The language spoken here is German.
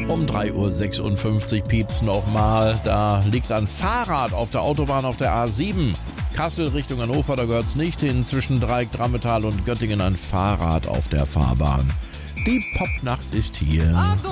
Um 3.56 Uhr piept's nochmal. Da liegt ein Fahrrad auf der Autobahn auf der A7. Kassel Richtung Hannover, da gehört's nicht hin. Zwischen Dreieck, Drammetal und Göttingen ein Fahrrad auf der Fahrbahn. Die Popnacht ist hier.